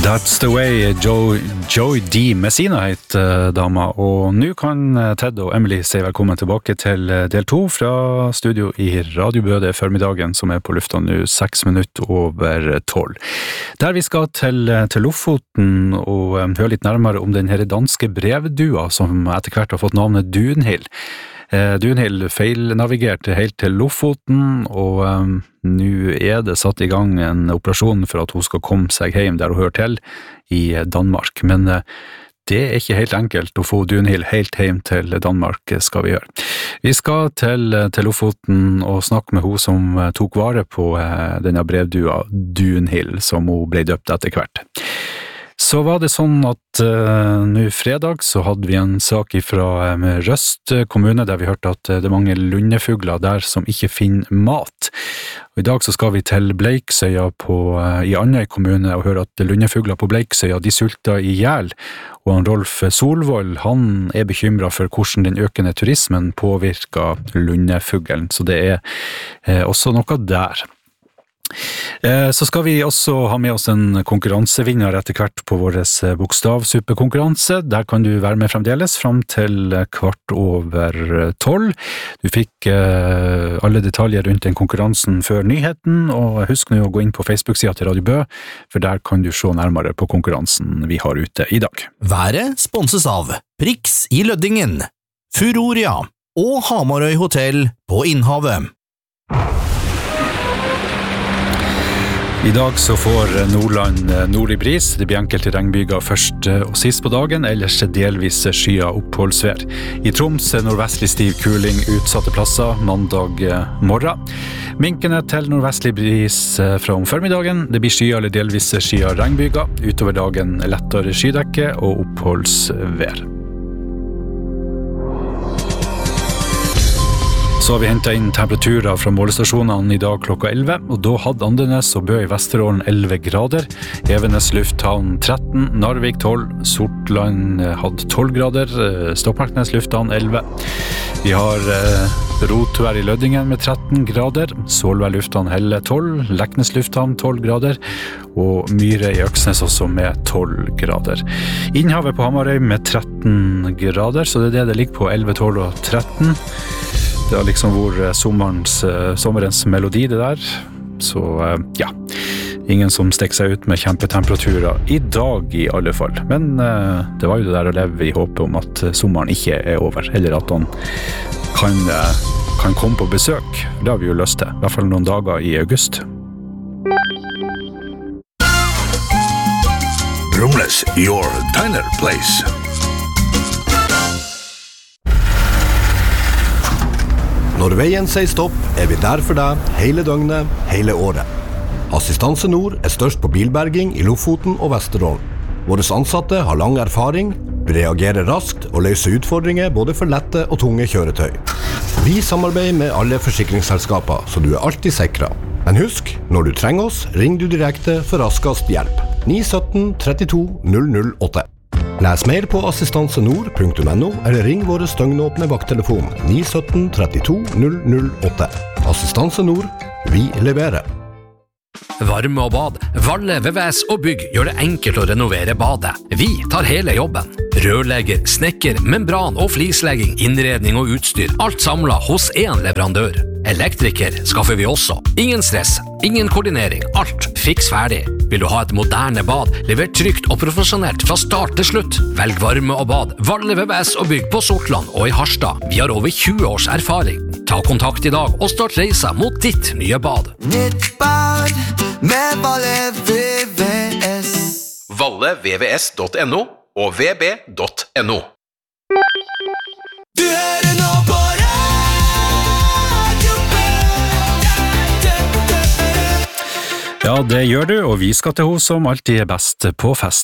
That's the way Joy D. Messina heter dama, og nå kan Ted og Emily si velkommen tilbake til del 2 fra studio i Radio Bø. Det formiddagen som på lufta nå 6 minutter over 12. Der vi skal til Lofoten og høre litt nærmere om den her danske brevdua som etter hvert har fått navnet Dunhild. Dunhild feilnavigerte helt til Lofoten, og nå det satt i gang en operasjon for at hun skal komme seg hjem der hun hører til, i Danmark. Men det ikke helt enkelt å få Dunhild helt hjem til Danmark, skal vi gjøre. Vi skal til Lofoten og snakke med hun som tok vare på denne brevdua Dunhild, som hun ble døpt etter hvert. Så var det sånn at nå fredag så hadde vi en sak fra Røst kommune der vi hørte at det mange lundefugler der som ikke finner mat. Og i dag så skal vi til Bleiksøya i Andøy kommune og høre at lundefugler på Bleiksøya de sulter i hjel. Og Rolf Solvold, han bekymret for hvordan den økende turismen påvirker lundefuglen, så det også noe der. Så skal vi også ha med oss en konkurransevinner etter hvert på vår bokstavsuppekonkurranse. Der kan du være med fremdeles frem til 12:15. Du fikk alle detaljer rundt den konkurransen før nyheten, og husk nå å gå inn på Facebook-siden til Radio Bø, for der kan du se nærmere på konkurransen vi har ute i dag. Været sponses av Prix i Løddingen, Furoria og Hamarøy Hotel på Innhavet. I dag så får Nordland nordlig bris. Det blir enkelte regnbyger først og sist på dagen, ellers delvis skya oppholdsvær. I Troms nordvestlig stiv kuling utsatte plasser mandag morgen. Minkene til nordvestlig bris fra om formiddagen. Det blir skya eller delvis skya regnbyger. Utover dagen lettere skydekke og oppholdsvær. Så har vi hentet inn temperaturer fra målestasjonene i dag klokka 11, og da hadde Andenes og Bø i Vesterålen 11 grader, Evenes lufthavn 13, Narvik 12, Sortland hadde 12 grader, Stokmarknes lufthavn 11. Vi har Rotvær i Løddingen med 13 grader, Solvær lufthavn Helle 12, Leknes lufthavn 12 grader, og Myre i Øksnes også med 12 grader. Innhavet på Hamarøy med 13 grader, så det det ligger på 11, 12 og 13. Det har liksom vært sommerens melodi det der, så ja, ingen som stikker seg ut med kjempetemperaturer i dag i alle fall. Men det var jo det der å leve i håpet om at sommeren ikke over, eller at han kan komme på besøk. Det har vi jo lyst til, i hvert fall noen dager i august. Brumles, your diner place. Når veien sier stopp, vi der for deg hele døgnet, hele året. Assistanse Nord størst på bilberging i Lofoten og Vesterålen. Våre ansatte har lang erfaring, reagerer raskt og løser utfordringer både for lette og tunge kjøretøy. Vi samarbeider med alle forsikringsselskaper, så du alltid sikret. Men husk, når du trenger oss, ring du direkte for raskest hjelp. 917 32 008. Les mer på assistansenord.no eller ring våre støgnåpne vakttelefon 917 32 008. Assistanse Nord, vi leverer. Varme og bad, Valle, VVS og bygg gjør det enkelt å renovere badet. Vi tar hele jobben. Rørlegger, snekker, membran og flislegging, innredning og utstyr. Alt samlet hos en leverandør. Elektriker skaffer vi også. Ingen stress, ingen koordinering, alt fiks ferdig. Vil du ha et moderne bad, levert trygt og profesjonelt fra start til slutt? Velg varme og bad, Valle VVS og bygg på Sortland og i Harstad. Vi har over 20 års erfaring. Ta kontakt i dag og start reisa mot ditt nye bad. Nytt bad med Valle VVS. ValleVVS.no og vb.no. Du hører nå på Ja, det gjør du, og vi skal til henne som alltid best på fest.